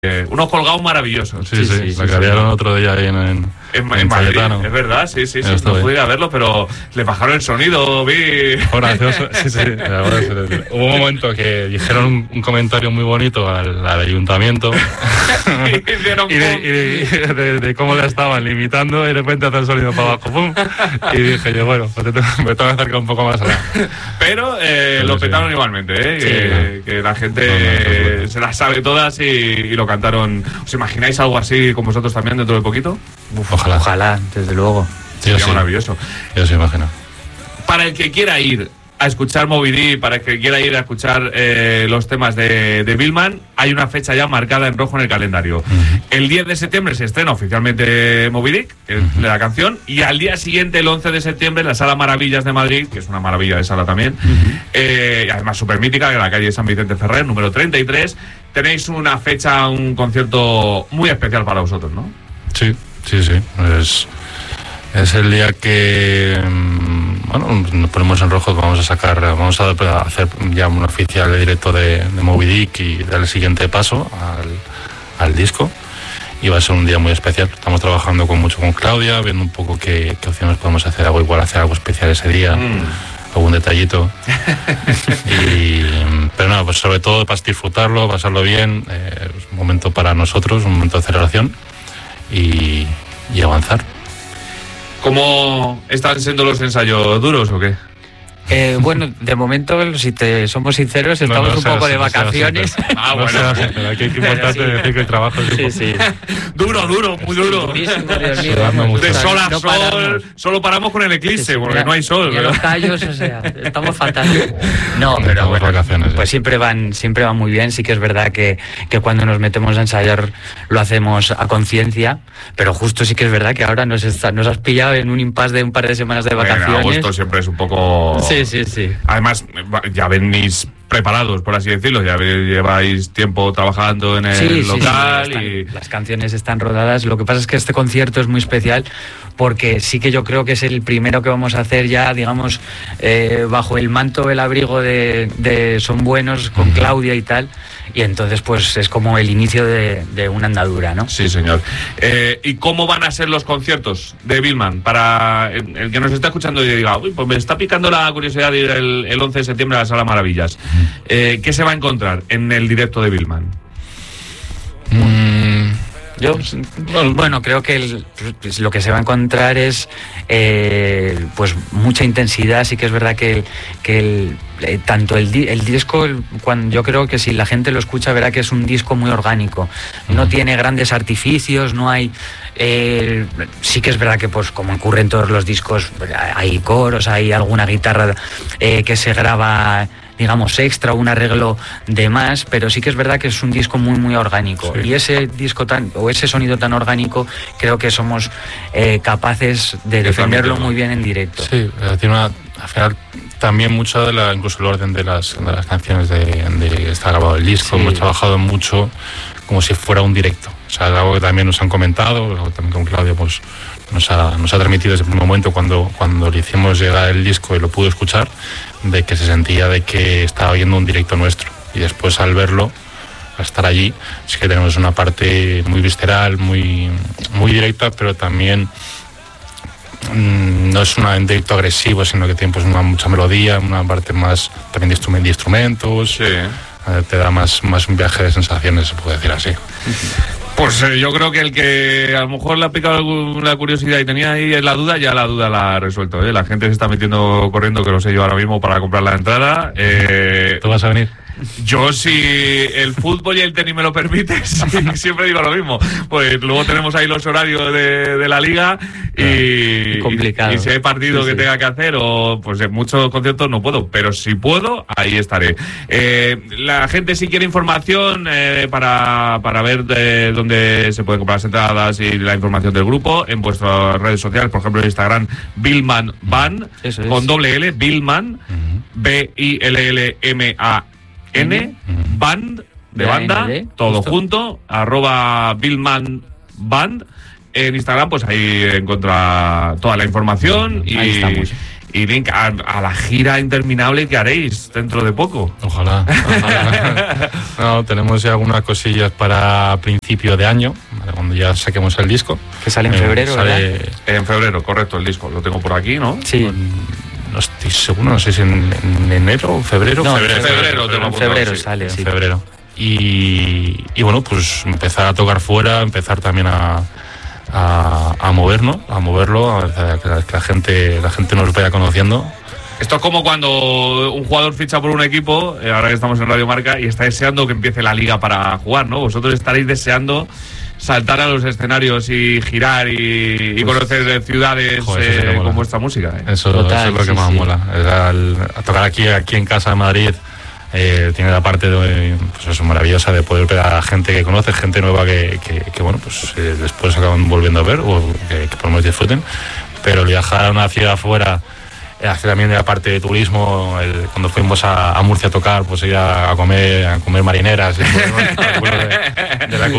unos colgados maravillosos. Sí, la cargaron otro día ahí en Madrid, Cayetano. es verdad, sí, no pude ir a verlo, pero le bajaron el sonido, vi... Gracioso, sí. Hubo un momento que dijeron un comentario muy bonito al ayuntamiento y de cómo le estaban limitando, y de repente hace el sonido para abajo, ¡pum! Y dije yo, bueno, pues me tengo que acercar un poco más allá. Pero lo petaron igualmente, que la gente se las sabe todas y lo cantaron. ¿Os imagináis algo así con vosotros también dentro de poquito? Ojalá, desde luego. Sería maravilloso. Yo se imagino. Para el que quiera ir a escuchar Moby Dick, para el que quiera ir a escuchar los temas de Billman, hay una fecha ya marcada en rojo en el calendario. El 10 de septiembre se estrena oficialmente Moby Dick, la canción, y al día siguiente, el 11 de septiembre, en la Sala Maravillas de Madrid, que es una maravilla de sala también, y además súper mítica, en la calle San Vicente Ferrer, número 33, tenéis una fecha, un concierto muy especial para vosotros, ¿no? Sí. Es el día que nos ponemos en rojo, vamos a hacer ya un oficial directo de Moby Dick y del siguiente paso al disco, y va a ser un día muy especial. Estamos trabajando mucho con Claudia, viendo un poco qué opciones podemos hacer, hacer algo especial ese día, algún detallito. Pero nada, pues sobre todo para disfrutarlo, pasarlo bien, es un momento para nosotros, un momento de celebración y avanzar. ¿Cómo están siendo los ensayos? ¿Duros o qué? Bueno, de momento, si somos sinceros, estamos un poco de vacaciones. Pero aquí es importante decir que el trabajo es duro, muy duro. Durísimo, Dios mío, vamos, de sol a sol, solo paramos con el eclipse, porque no hay sol. Y los callos, o sea, estamos fantásticos. No, pero bueno, pues siempre van muy bien. Sí que es verdad que cuando nos metemos a ensayar lo hacemos a conciencia, pero justo sí que es verdad que ahora nos has pillado en un impasse de un par de semanas de vacaciones. En agosto siempre es un poco... Sí. Además, ya venís preparados, por así decirlo, ya lleváis tiempo trabajando en el local. Y las canciones están rodadas. Lo que pasa es que este concierto es muy especial porque sí que yo creo que es el primero que vamos a hacer ya, digamos, bajo el manto, el abrigo de Son Buenos, con Claudia y tal. Y entonces pues es como el inicio de una andadura, ¿no? Sí, señor. ¿Y cómo van a ser los conciertos de Billman? Para el que nos está escuchando y diga, uy, pues me está picando la curiosidad de ir el 11 de septiembre a la Sala Maravillas. ¿Qué se va a encontrar en el directo de Billman? Bueno, creo que lo que se va a encontrar es pues mucha intensidad. Sí que es verdad que tanto el disco, cuando yo creo que si la gente lo escucha verá que es un disco muy orgánico. No tiene grandes artificios, no hay... sí que es verdad que pues como ocurre en todos los discos hay coros, hay alguna guitarra que se graba, digamos, extra, un arreglo de más, pero sí que es verdad que es un disco muy muy orgánico, y ese disco ese sonido tan orgánico creo que somos capaces de defenderlo muy bien en directo. Sí, tiene al final también mucho incluso el orden de las canciones de está grabado el disco, hemos trabajado mucho como si fuera un directo. O sea, es algo que también nos han comentado, algo también con Claudia pues nos ha transmitido desde el primer momento cuando le hicimos llegar el disco y lo pudo escuchar, de que se sentía de que estaba viendo un directo nuestro. Y después al verlo, al estar allí, sí que tenemos una parte muy visceral, muy directa, pero también no es un directo agresivo, sino que tiene pues mucha melodía, una parte más también de instrumentos. Te da más un viaje de sensaciones, se puede decir así. Pues yo creo que el que a lo mejor le ha picado alguna curiosidad y tenía ahí la duda, ya la duda la ha resuelto, ¿eh? La gente se está metiendo corriendo, que lo sé yo ahora mismo, para comprar la entrada. ¿Tú vas a venir? Yo, si el fútbol y el tenis me lo permiten, siempre digo lo mismo. Pues luego tenemos ahí los horarios de la liga y complicado. Y si hay partido que tenga que hacer, o pues en muchos conciertos no puedo, pero si puedo, ahí estaré. La gente, si quiere información para ver dónde se pueden comprar las entradas y la información del grupo, en vuestras redes sociales, por ejemplo en Instagram, Billman Band, con doble L, Billman, BILLMAN, Band, de banda, todo junto, @Billman Band. En Instagram, pues ahí encuentra toda la información. Ahí estamos. Y Link, a la gira interminable que haréis dentro de poco. Ojalá. No, tenemos ya algunas cosillas para principio de año, ¿vale? Cuando ya saquemos el disco. Que sale en febrero, ¿verdad? En febrero, correcto, el disco. Lo tengo por aquí, ¿no? Sí. No estoy seguro, no sé si en enero o febrero. No, febrero sale, sí. Febrero. Y bueno, pues empezar a tocar fuera, empezar también a moverlo, a que la gente nos vaya conociendo. Esto es como cuando un jugador ficha por un equipo, ahora que estamos en Radio Marca, y está deseando que empiece la liga para jugar, ¿no? Vosotros estaréis deseando saltar a los escenarios y girar y conocer ciudades con vuestra música. Eso es lo que más mola. A tocar aquí en casa de Madrid. Tiene la parte pues eso, maravillosa de poder ver a gente que conoce, gente nueva que bueno, pues después acaban volviendo a ver o que por lo menos disfruten. Pero viajar a una ciudad afuera, hacer también de la parte de turismo, cuando fuimos a Murcia a tocar, pues ir a comer marineras, de la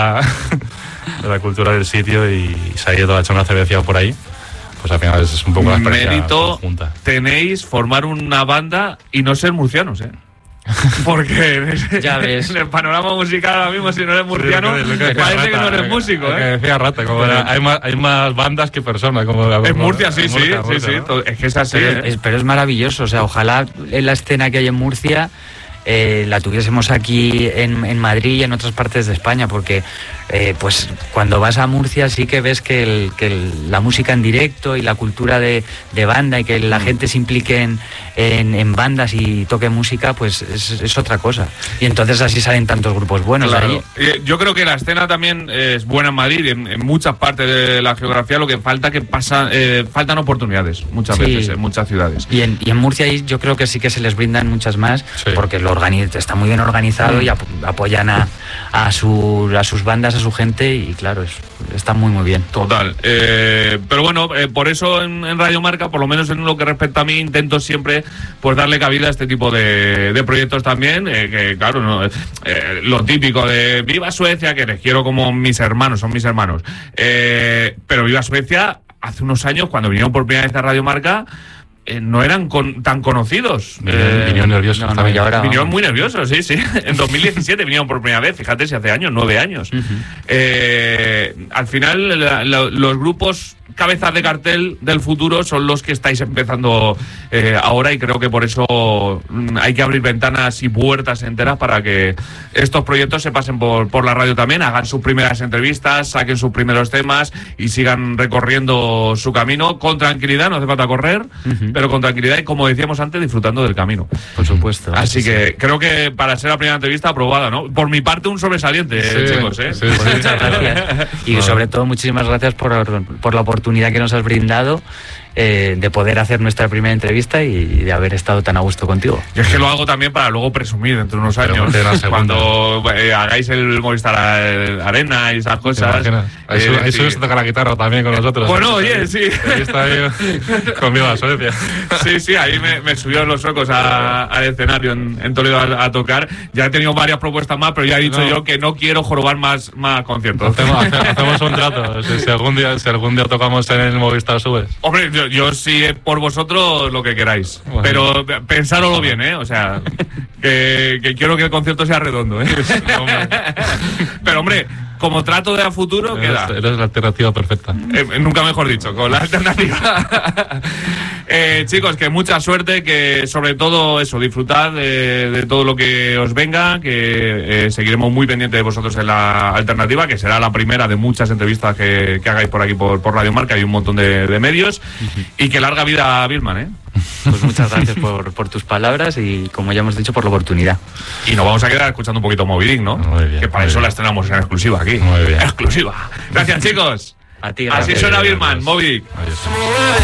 cultura del sitio y salir a echar una cervecilla por ahí. Pues al final es un poco la experiencia mérito conjunta. Tenéis formar una banda y no ser murcianos, porque ya ves. En el panorama musical ahora mismo, si no eres murciano, parece que no eres músico, Que decía Rata, como hay más bandas que personas. En Murcia, sí. ¿no? Es que es así. Pero es maravilloso, o sea, ojalá en la escena que hay en Murcia la tuviésemos aquí en Madrid y en otras partes de España, porque pues cuando vas a Murcia sí que ves que la música en directo y la cultura de banda y que la gente se implique en bandas y toque música, pues es otra cosa. Y entonces así salen tantos grupos buenos. Claro. Yo creo que la escena también es buena en Madrid, en muchas partes de la geografía. Lo que falta faltan oportunidades muchas veces en muchas ciudades. Y en Murcia yo creo que sí que se les brindan muchas más, porque está muy bien organizado y apoyan a sus bandas, a su gente, y claro, está muy bien. Total. Pero bueno, por eso en Radio Marca, por lo menos en lo que respecta a mí, intento siempre pues darle cabida a este tipo de proyectos también, que claro, lo típico de Viva Suecia, que les quiero como mis hermanos, son mis hermanos. Pero Viva Suecia, hace unos años, cuando vinieron por primera vez a Radio Marca, no eran tan conocidos. Vinieron nerviosos. Vinieron muy nerviosos, sí. En 2017 vinieron por primera vez, fíjate si hace años, 9 años. Al final, los grupos cabezas de cartel del futuro son los que estáis empezando ahora, y creo que por eso hay que abrir ventanas y puertas enteras para que estos proyectos se pasen por la radio también, hagan sus primeras entrevistas, saquen sus primeros temas y sigan recorriendo su camino con tranquilidad. No hace falta correr, pero con tranquilidad y, como decíamos antes, disfrutando del camino. Por supuesto. Así que creo que para ser la primera entrevista aprobada, ¿no? Por mi parte, un sobresaliente, chicos. Sí. Muchas gracias. Y sobre todo, muchísimas gracias por la oportunidad que nos has brindado de poder hacer nuestra primera entrevista y de haber estado tan a gusto contigo. Yo es que lo hago también para luego presumir dentro de unos años, cuando hagáis el Movistar Arena y esas cosas. Ahí subes a tocar la guitarra también con nosotros. Bueno, oye, sí. Ahí está conmigo a Suecia. Sí, ahí me subió los suecos al escenario en Toledo a tocar. Ya he tenido varias propuestas más, pero ya he dicho yo que no quiero jorobar más conciertos. Hacemos un trato. Si algún día tocamos en el Movistar, subes. Hombre, yo sí, por vosotros, lo que queráis. Bueno. Pero pensároslo bien, O sea, que quiero que el concierto sea redondo, Pero, hombre, como trato de a futuro, queda. Eres la alternativa perfecta. Nunca mejor dicho, con la alternativa. Chicos, que mucha suerte, que sobre todo eso, disfrutad de todo lo que os venga, que seguiremos muy pendientes de vosotros en la alternativa, que será la primera de muchas entrevistas que hagáis por aquí por Radio Marca. Hay un montón de medios. Y que larga vida a Billman, Pues muchas gracias por tus palabras y, como ya hemos dicho, por la oportunidad. Y nos vamos a quedar escuchando un poquito Moby Dick, ¿no? Muy bien, que para eso la estrenamos en exclusiva aquí. Muy bien. Exclusiva. Gracias, chicos. A ti, gracias. Así suena Billman, Moby Dick. Adiós.